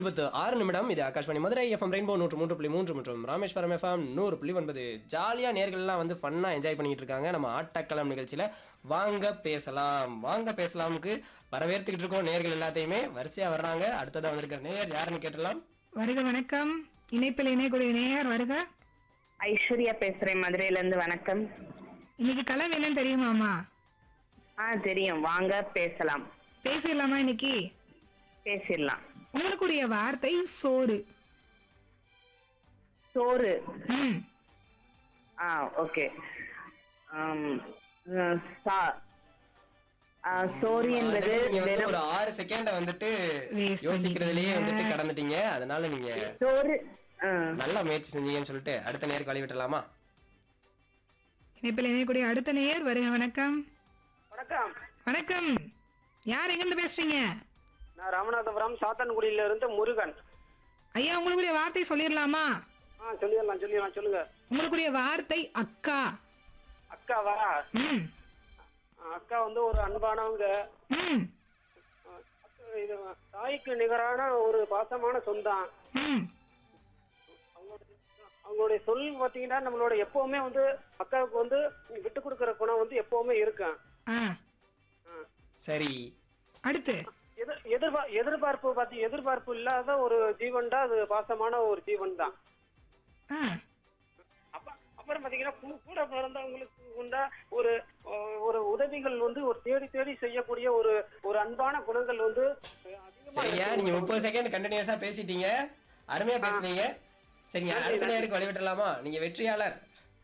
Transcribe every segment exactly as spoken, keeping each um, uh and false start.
இருபத்தி ஆறு நிமிடம். இது ஆகாஷ்வாணி மதுரை எஃப்எம் ரெயின்போ நூற்று மூன்று புள்ளி மூன்று மற்றும் ராமேஸ்வரம் எஃப்எம் நூறு புள்ளி ஒன்பது. ஜாலியாக நேர்கள்லாம் வந்து ஃபன்னாக என்ஜாய் பண்ணிட்டு இருக்காங்க நம்ம ஆட்டக்களம் நிகழ்ச்சியில். வாங்க பேசலாம் வாங்க பேசலாமுக்கு வரவேற்றுக்கிட்டு இருக்கோம் நேர்கள் எல்லாத்தையுமே. வரிசையாக வர்றாங்க. அடுத்ததாக வந்திருக்கிற நேயர் யாருன்னு கேட்டலாம். வருக வணக்கம். இணைப்பில் இணையக்கூடிய நேயர் வருக. ஐஸ்வர்யா பேசுறேன் மதுரையில இருந்து. வணக்கம். இன்னைக்கு களம் என்னன்னு தெரியுமாமா? ஆ தெரியும், வாங்க பேசலாம். பேசிடலாமா? இன்னைக்கு பேசிடலாம். உங்களுக்குரிய வார்த்தை சோறு. சோறு. ம் ஆ ஓகே. ஆம், ம், சா- ஆ, சோறு என்பது நீங்க வந்து வெறும் ஒரு ஆறு செகண்ட வந்துட்டு Waste யோசிக்கிறதுலயே பண்ணிட்டீங்க. வந்துட்டு கடந்துட்டீங்க. அதனால நீங்க சோறு. ஆ, நல்லா முயற்சி செஞ்சீங்கன்னு சொல்லிட்டு அடுத்த நேர் கழுவி விட்டலாமா? இணைப்பில் இணையக்கூடிய அடுத்த நேயர் வருக வணக்கம். வணக்கம். வணக்கம். யார் எங்கிருந்து பேசுறீங்க? நான் ராமநாதபுரம் சாத்தன்குடியில இருந்து முருகன். ஐயா, உங்களுக்குரிய வார்த்தை சொல்லிடலாமா? ஆ சொல்லிடலாம் சொல்லிடலாம் சொல்லுங்க. உங்களுக்குரிய வார்த்தை அக்கா. அக்காவா? ம் ஆ, அக்கா வந்து ஒரு அன்பானவங்க. ம் ஆ, இது தாய்க்கு நிகரான ஒரு பாசமான சொந்தம். ம் அவங்களுடைய அவங்களுடைய சொல் பார்த்தீங்கன்னா நம்மளோட எப்பவுமே வந்து அக்காவுக்கு வந்து விட்டு கொடுக்கற குணம் வந்து எப்பவுமே இருக்கும். ஆ ஆ. சரி, அடுத்து எதிர் எதிர்பார் எதிர்பார்ப்பு பார்த்தி எதிர்பார்ப்பு இல்லாத ஒரு ஜீவன் தான் அது. பாசமான ஒரு ஜீவன் தான். ஆ அப்ப அப்புறம் பாத்தீங்கன்னா கூ- கூட பிறந்தவங்களுக்கு உண்டா ஒரு ஒரு உதவிகள் வந்து ஒரு தேடி தேடி செய்யக்கூடிய ஒரு ஒரு அன்பான குணங்கள் வந்து அதிகமா சரியா இருக்கு. நீங்க முப்பது செகண்ட் கண்டினியூஸா பேசிட்டீங்க. அருமையா பேசுனீங்க. சரிங்க, அடுத்த நேருக்கு வழி விட்டலாமா? நீங்க வெற்றியாளர்.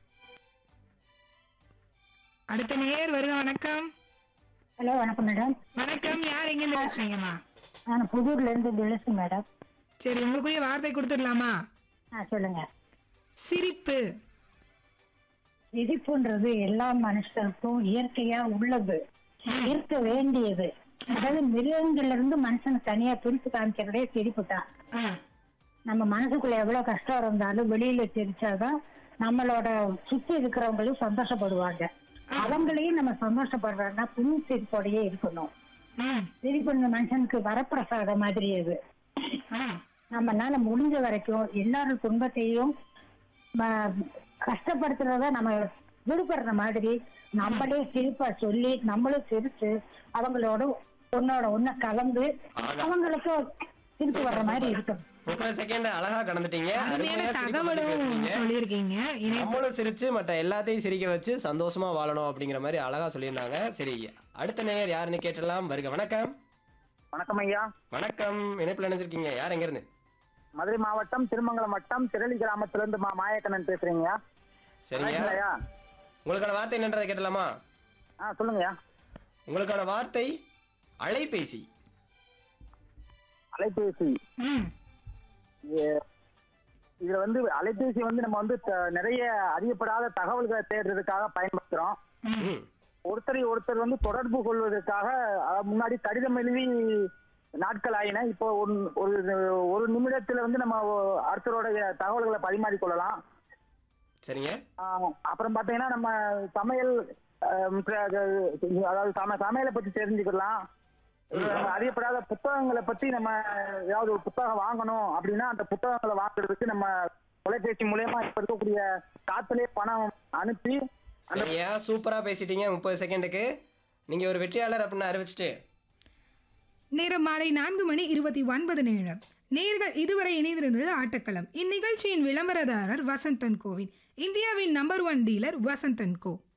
அடுத்த நேயர் வருக வணக்கம். ஹலோ வணக்கம் மேடம். வணக்கம். யார் எங்கிருந்து பேசுறீங்கம்மா? நான் புதூர்ல இருந்து துளசி மேடம். சரி, உங்களுக்குரிய வார்த்தை கொடுத்துடலாமா? ஆ சொல்லுங்க. சிரிப்பு. சிரிப்புன்றது எல்லா மனுஷருக்கும் இயற்கையா உள்ளது, இருக்க வேண்டியது. அதாவது மிருகங்கள்ல இருந்து மனுஷனை தனியா பிரிச்சு காமிக்கிறதே சிரிப்பு தான். ஆ நம்ம மனசுக்குள்ள எவ்வளவு கஷ்டம் இருந்தாலும் வெளியில சிரிச்சாதான் நம்மளோட சுத்தி இருக்கிறவங்களும் சந்தோஷப்படுவாங்க. அவங்களையும் நம்ம சந்தோஷப்படுறோம்னா புது சிரிப்போடையே இருக்கணும். ம் சிரிப்பு மனுஷனுக்கு வரப்பிரசாதம் மாதிரி அது. ஆ நம்மனால முடிஞ்ச வரைக்கும் எல்லாரும் துன்பத்தையும் ம- கஷ்டப்படுத்துறத நம்ம விடுபடுற மாதிரி நம்மளே சிரிப்பா சொல்லி நம்மளும் சிரிச்சு அவங்களோட ஒன்னோட ஒன்ன கலந்து ஆகா. அவங்களுக்கு சிரிப்பு வர்ற மாதிரி இருக்கும். முப்பது செகண்ட் அழகா கடந்துட்டீங்க. அருமையான அருமையா சிரிப்பை பத்தி தகவலும் பேசுனீங்க. சொல்லியிருக்கீங்க. இணை நம்மளும் சிரிச்சு மற்ற எல்லாத்தையும் சிரிக்க வச்சு சந்தோஷமா வாழணும் அப்படிங்கிற மாதிரி அழகா சொல்லியிருந்தாங்க. சரி, அடுத்த நேயர் யாருன்னு கேட்டலாம். வருக வணக்கம். வணக்கம் ஐயா. வணக்கம். இணைப்புல நினைச்சிருக்கீங்க. யார் எங்க இருந்து? மதுரை மாவட்டம் திருமங்கலம் வட்டம் திரளி கிராமத்துல இருந்து மா மாயக்கண்ணன் பேசுறீங்க. சரிங்க, உங்களுக்கான வார்த்தை என்னன்றதை கேட்டலாமா? ஆ சொல்லுங்கய்யா. உங்களுக்கான வார்த்தை அலைபேசி. அலைபேசி. ம் இது- இதுல வந்து அலைபேசி வந்து நம்ம வந்து த- நிறைய அறியப்படாத தகவல்களை தேடுறதுக்காக பயன்படுத்துறோம். ம். ஒருத்தரை ஒருத்தர் வந்து தொடர்பு கொள்வதற்காக அஹ், முன்னாடி கடிதம் எழுதி நாட்கள் ஆயின. இப்போ ஒரு ஒரு- ஒரு நிமிடத்துல வந்து நம்ம அடுத்தரோட தகவல்களை பரிமாறிக்கொள்ளலாம். சரிங்க. ஆஹ் அப்புறம் பாத்தீங்கன்னா நம்ம சமையல் ஆஹ் அதாவது சம- சமையலை பத்தி தெரிஞ்சுக்கலாம். நம்ம அறியப்படாத புத்தகங்களை பத்தி நம்ம ஏதாவது ஒரு புத்தகம் வாங்கணும் அப்படின்னா அந்த புத்தகங்களை வாங்குறதுக்கு நம்ம தொலைபேசி மூலயமா இப்ப இருக்கக்கூடிய காத்திலே பணம் அனுப்பி அந்த சரியா, சூப்பரா பேசிட்டீங்க. முப்பது செகண்டுக்கு நீங்க ஒரு வெற்றியாளர் அப்படின்னு அறிவிச்சிட்டு நேரம் மாலை நான்கு மணி இருபத்தி ஒன்பது நிமிடம். நேர்கள் இதுவரை இணைந்திருந்தது ஆட்டக்களம். இந்நிகழ்ச்சியின் விளம்பரதாரர் வசந்தன் கோவின், இந்தியாவின் நம்பர் ஒன் டீலர் வசந்தன் கோ.